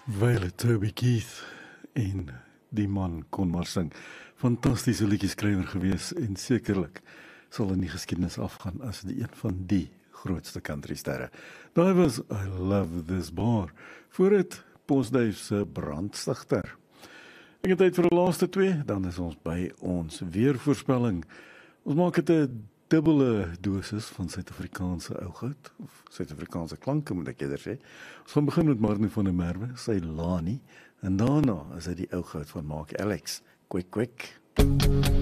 Violet Toby Keith en die man kon maar sing. Fantastiese liedjeskrywer gewees en sekerlik sal in die geskiedenis afgaan as die een van die grootste countrysterre. Daar was I Love This Bar, voor het Postduif se brandstigter. Ek het tyd vir die laaste twee, dan is ons by ons weervoorspelling. Ons maak dit 'n dubbele dosis van Suid-Afrikaanse ou goud, of Suid-Afrikaanse klanke moet ek eerder sê. Ons gaan begin met Marnie van der Merwe, sy Lani, en daarna is dit die ou goud van Mark Alex, Quick Quick.